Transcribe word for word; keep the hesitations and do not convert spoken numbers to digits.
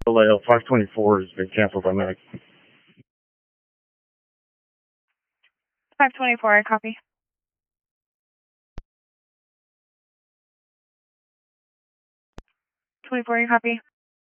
Layout five twenty-four has been canceled by medic. five twenty-four, I copy. twenty-four, you copy?